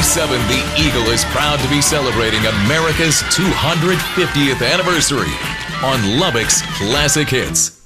97, the Eagle is proud to be celebrating America's 250th anniversary on Lubbock's Classic Hits.